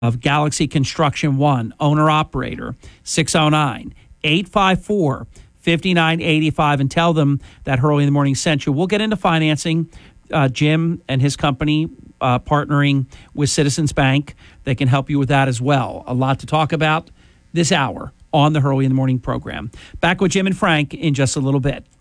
of Galaxy Construction One, owner-operator, 609-854-5985, and tell them that Hurley in the Morning sent you. We'll get into financing. Jim and his company partnering with Citizens Bank. They can help you with that as well. A lot to talk about this hour on the Hurley in the Morning program. Back with Jim and Frank in just a little bit.